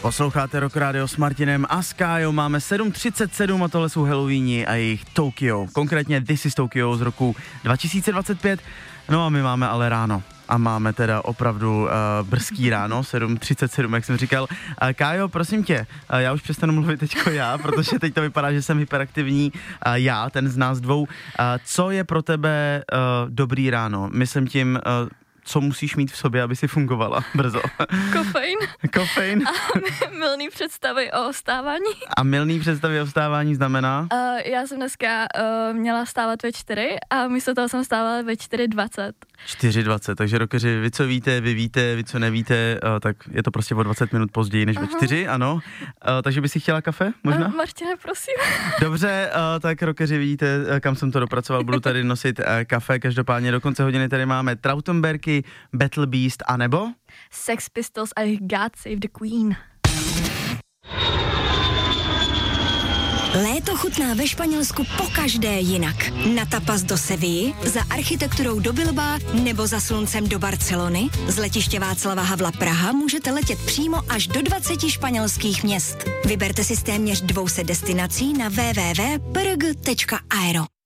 Posloucháte Rock Radio s Martinem a s Kájou, máme 7:37 a tohle jsou Halloweeni a jejich Tokyo, konkrétně This is Tokyo z roku 2025, no a my máme ale ráno. A máme teda opravdu brzký ráno, 7:37, jak jsem říkal. Kájo, prosím tě, já už přestanu mluvit teďko já, protože teď to vypadá, že jsem hyperaktivní já, ten z nás dvou. Co je pro tebe dobrý ráno? Myslím tím, co musíš mít v sobě, aby si fungovala brzo? Kofein. A mylný představy o vstávání. A mylný představy o vstávání znamená? Já jsem dneska měla vstávat ve 4 a místo toho jsem vstávala ve 4:20. 4:20, takže rockeři, vy co víte, vy víte, vy co nevíte, tak je to prostě o 20 minut později než ve 4, ano. Takže by si chtěla kafe, možná? Martina, prosím. Dobře, tak rockeři, vidíte, kam jsem to dopracoval, budu tady nosit kafe, každopádně do konce hodiny tady máme Trautenbergy, Battle Beast, anebo? Sex Pistols a God Save the Queen. Léto chutná ve Španělsku pokaždé jinak. Na tapas do Sevilly, za architekturou do Bilbao nebo za sluncem do Barcelony. Z letiště Václava Havla Praha můžete letět přímo až do 20 španělských měst. Vyberte si z téměř 200 destinací na www.prg.aero.